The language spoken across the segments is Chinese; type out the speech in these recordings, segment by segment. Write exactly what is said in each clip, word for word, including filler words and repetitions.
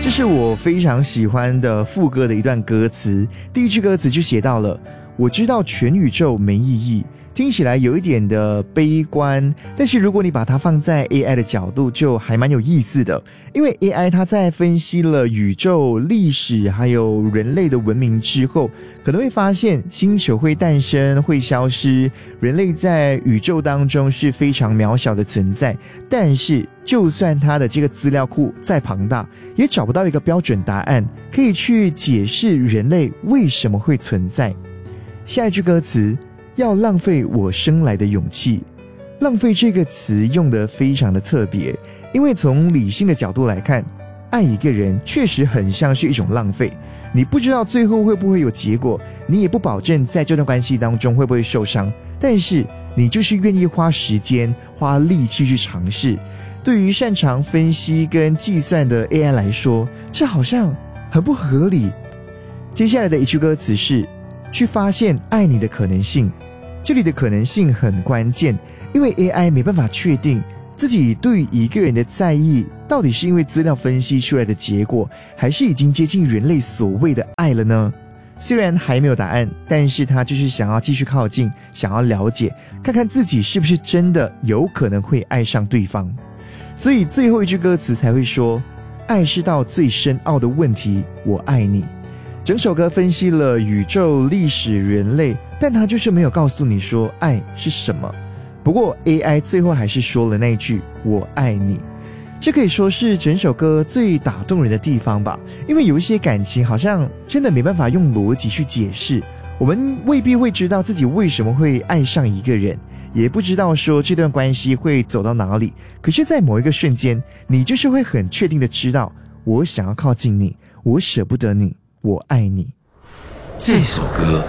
这是我非常喜欢的副歌的一段歌词。第一句歌词就写到了，我知道全宇宙没意义，听起来有一点的悲观，但是如果你把它放在 A I 的角度，就还蛮有意思的。因为 A I 它在分析了宇宙历史还有人类的文明之后，可能会发现星球会诞生会消失，人类在宇宙当中是非常渺小的存在，但是就算它的这个资料库再庞大，也找不到一个标准答案可以去解释人类为什么会存在。下一句歌词，要浪费我生来的勇气。浪费这个词用得非常的特别，因为从理性的角度来看，爱一个人确实很像是一种浪费。你不知道最后会不会有结果，你也不保证在这段关系当中会不会受伤，但是你就是愿意花时间花力气去尝试。对于擅长分析跟计算的 A I 来说，这好像很不合理。接下来的一句歌词是，去发现爱你的可能性。这里的可能性很关键，因为 A I 没办法确定自己对一个人的在意到底是因为资料分析出来的结果，还是已经接近人类所谓的爱了呢？虽然还没有答案，但是他就是想要继续靠近，想要了解，看看自己是不是真的有可能会爱上对方。所以最后一句歌词才会说，爱是道最深奥的问题，我爱你。整首歌分析了宇宙、历史、人类，但他就是没有告诉你说爱是什么。不过 A I 最后还是说了那句我爱你，这可以说是整首歌最打动人的地方吧。因为有一些感情好像真的没办法用逻辑去解释，我们未必会知道自己为什么会爱上一个人，也不知道说这段关系会走到哪里，可是在某一个瞬间，你就是会很确定的知道，我想要靠近你，我舍不得你，我爱你。 这首歌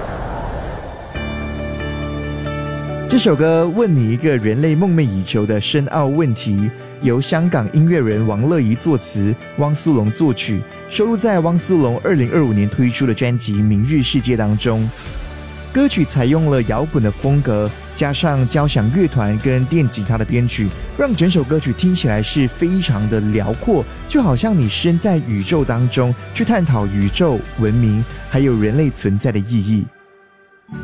这首歌问你一个人类梦寐以求的深奥问题，由香港音乐人王乐怡作词，汪苏泷作曲，收录在汪苏泷二零二五年推出的专辑《明日世界》当中。歌曲采用了摇滚的风格，加上交响乐团跟电吉他的编曲，让整首歌曲听起来是非常的辽阔，就好像你身在宇宙当中，去探讨宇宙、文明还有人类存在的意义。